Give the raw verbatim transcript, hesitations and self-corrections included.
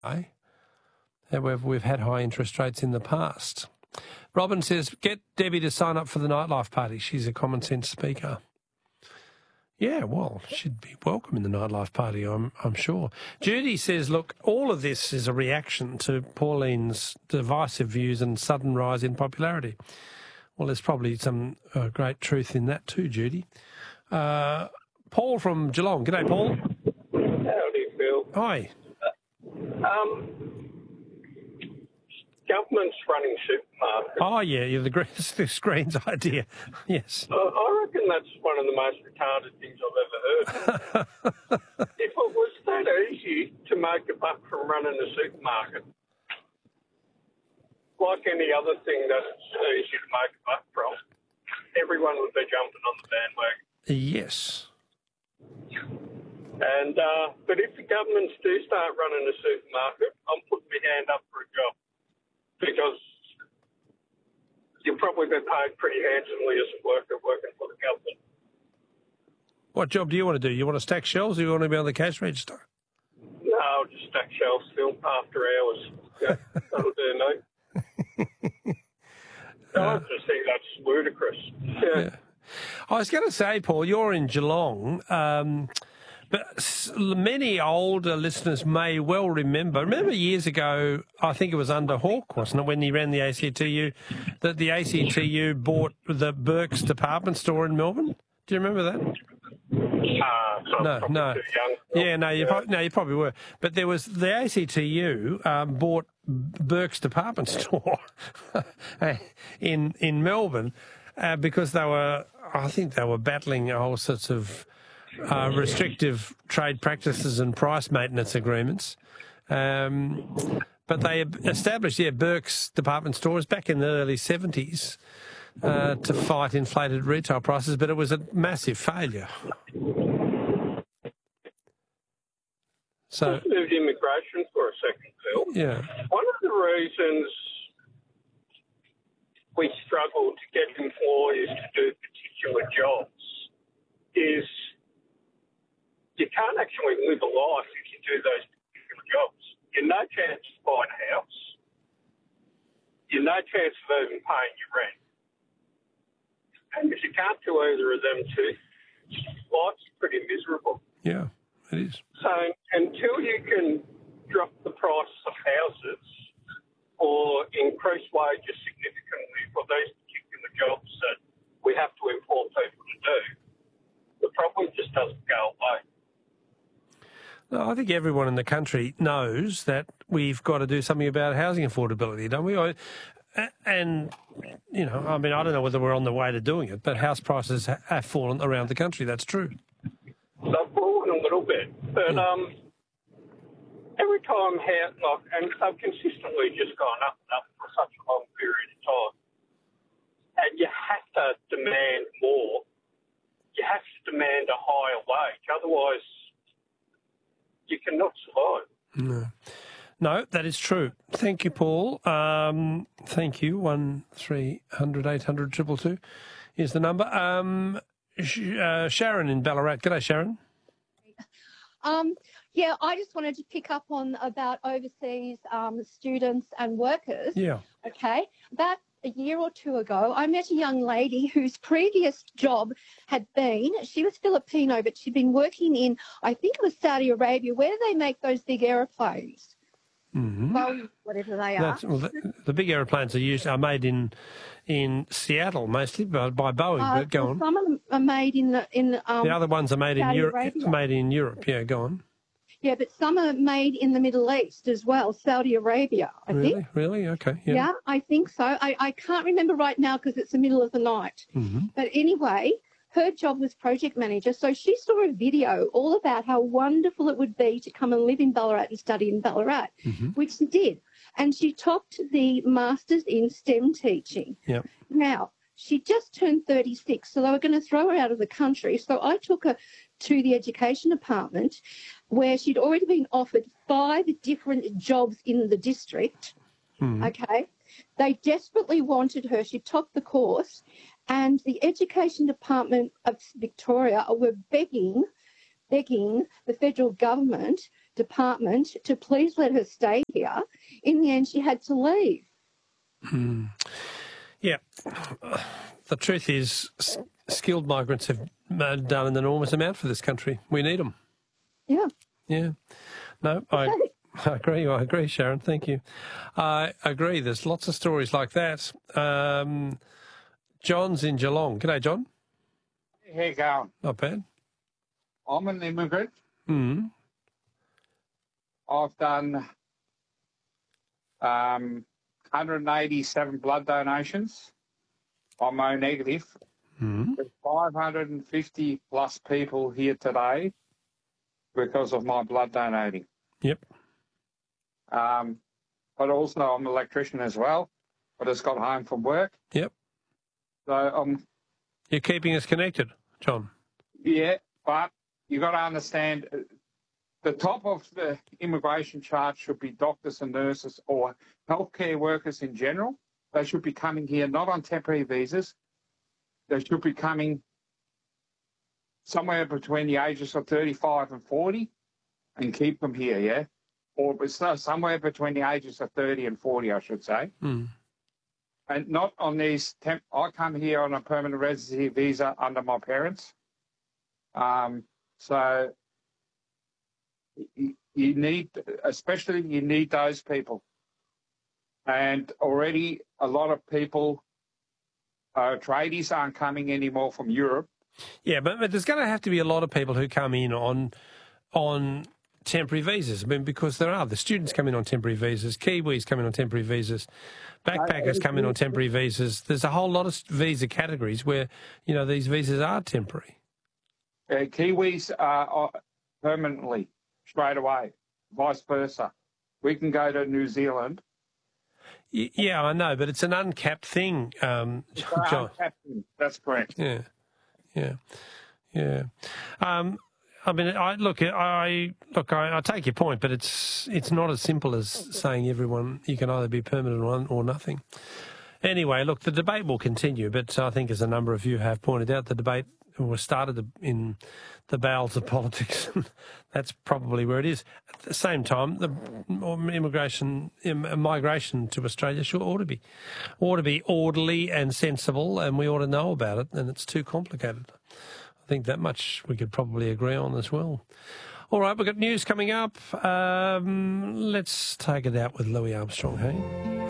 Eh? However, we've had high interest rates in the past. Robin says, get Debbie to sign up for the nightlife party. She's a common sense speaker. Yeah, well, she'd be welcome in the nightlife party, I'm I'm sure. Judy says, look, all of this is a reaction to Pauline's divisive views and sudden rise in popularity. Well, there's probably some uh, great truth in that too, Judy. Uh, Paul from Geelong. G'day, Paul. Howdy, Phil. Hi. Um, government's running supermarkets. Oh, yeah, yeah, the, green, the screen's idea. Yes. Uh, I reckon that's one of the most retarded things I've ever heard. If it was that easy to make a buck from running a supermarket, like any other thing that's easy to make a buck from, everyone would be jumping on the bandwagon. Yes. And uh, but if the governments do start running a supermarket, I'm putting my hand up for a job, because you'll probably be paid pretty handsomely as a worker working for the government. What job do you want to do? You want to stack shelves, or you want to be on the cash register? No, I'll just stack shelves, Phil, after hours. Yeah, that'll do me. I just think that's ludicrous. Yeah. yeah. I was going to say, Paul, you're in Geelong, um, but many older listeners may well remember. Remember years ago, I think it was under Hawke, wasn't it, when he ran the A C T U, that the A C T U bought the Burke's department store in Melbourne? Do you remember that? Uh, no, no. Yeah, no, you, yeah. Pro- no, you probably were. But there was the A C T U um, bought Burke's department store in in Melbourne uh, because they were, I think they were battling all sorts of uh, restrictive trade practices and price maintenance agreements. Um, but they established, yeah, Burke's department stores back in the early seventies. Uh, to fight inflated retail prices, but it was a massive failure. So, let's move immigration for a second, Phil. Yeah. One of the reasons we struggle to get employers to do particular jobs is you can't actually live a life if you do those particular jobs. You've no chance of buying a house. You've no chance of even paying your rent. And if you can't do either of them two, life's pretty miserable. Yeah, it is. So until you can drop the price of houses or increase wages significantly for these particular jobs that we have to employ people to do, the problem just doesn't go away. No, I think everyone in the country knows that we've got to do something about housing affordability, don't we? I, And, you know, I mean, I don't know whether we're on the way to doing it, but house prices ha- have fallen around the country. That's true. They've fallen a little bit. But yeah. um, every time, house, like, and they've consistently just gone up and up for such a long period of time. And you have to demand more. You have to demand a higher wage. Otherwise, you cannot survive. No. No, that is true. Thank you, Paul. Um, thank you. One three hundred eight hundred triple two is the number. Um, sh- uh, Sharon in Ballarat. G'day, Sharon. Um, yeah, I just wanted to pick up on about overseas um, students and workers. Yeah. Okay. About a year or two ago, I met a young lady whose previous job had been, she was Filipino, but she'd been working in, I think it was Saudi Arabia, where they make those big aeroplanes. Mm-hmm. Well, whatever they are. That's, well, the, the big aeroplanes are used are made in in Seattle mostly by, by Boeing. Uh, but go well, on. Some of them are made in the in um, the other ones are made Saudi in Europe. Arabia. Made in Europe. Yeah, go on. Yeah, but some are made in the Middle East as well, Saudi Arabia, I really? think. Really? Okay. Yeah. Yeah, I think so. I, I can't remember right now because it's the middle of the night. Mm-hmm. But anyway, her job was project manager. So she saw a video all about how wonderful it would be to come and live in Ballarat and study in Ballarat, mm-hmm. which she did. And she topped the Masters in STEM teaching. Yep. Now, she just turned thirty-six, so they were going to throw her out of the country. So I took her to the education department where she'd already been offered five different jobs in the district. Mm. Okay. They desperately wanted her. She topped the course. And the Education Department of Victoria were begging, begging the federal government department to please let her stay here. In the end, she had to leave. Hmm. Yeah. The truth is, s- skilled migrants have uh, done an enormous amount for this country. We need them. Yeah. Yeah. No, I, I agree. I agree, Sharon. Thank you. I agree. There's lots of stories like that. Um, John's in Geelong. G'day, John. How you going? Not bad. I'm an immigrant. Hmm. I've done um, one hundred eighty-seven blood donations. I'm O negative. Hmm. There's five hundred fifty plus people here today because of my blood donating. Yep. Um, but also I'm an electrician as well. I just got home from work. Yep. So I'm, You're keeping us connected, John. yeah, but you got to understand uh, the top of the immigration chart should be doctors and nurses or healthcare workers in general. They should be coming here not on temporary visas. They should be coming somewhere between the ages of thirty-five and forty and keep them here, yeah? Or somewhere between the ages of thirty and forty, I should say. Hmm. And not on these temp. I come here on a permanent residency visa under my parents. Um, so you, you need, especially you need those people. And already a lot of people, uh, tradies aren't coming anymore from Europe. Yeah, but, but there's going to have to be a lot of people who come in on on temporary visas. I mean, because there are the students come in on temporary visas, Kiwis come in on temporary visas, backpackers come in on temporary visas. There's a whole lot of visa categories where, you know, these visas are temporary. Uh, Kiwis are uh, permanently straight away, vice versa. We can go to New Zealand. Y- yeah, I know, but it's an uncapped thing, um, John. That's correct. Yeah, yeah, yeah. Um, I mean, I look, I look, I, I take your point, but it's it's not as simple as saying everyone you can either be permanent or, or nothing. Anyway, look, the debate will continue, but I think, as a number of you have pointed out, the debate was started in the bowels of politics. That's probably where it is. At the same time, the immigration, migration to Australia sure ought to be, ought to be orderly and sensible, and we ought to know about it. And it's too complicated. I think that much we could probably agree on as well. All right, we've got news coming up. Um, let's take it out with Louis Armstrong, hey?